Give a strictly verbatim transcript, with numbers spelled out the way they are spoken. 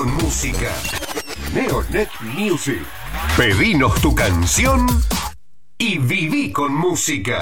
con música. Neonet Music. Pedinos tu canción y viví con música.